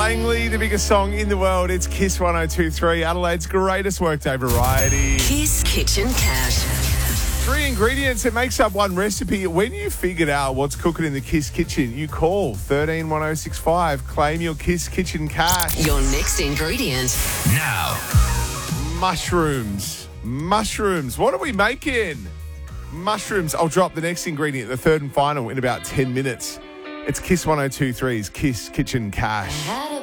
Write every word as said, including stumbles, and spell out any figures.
Langley, the biggest song in the world. It's Kiss one oh two point three, Adelaide's greatest workday variety. Kiss Kitchen Cash. Three ingredients that makes up one recipe. When you figured out what's cooking in the Kiss Kitchen, you call thirteen one oh six five. Claim your Kiss Kitchen cash. Your next ingredient. Now. Mushrooms. Mushrooms. What are we making? Mushrooms. I'll drop the next ingredient, the third and final, in about ten minutes. It's Kiss one oh two point three's Kiss Kitchen Cash.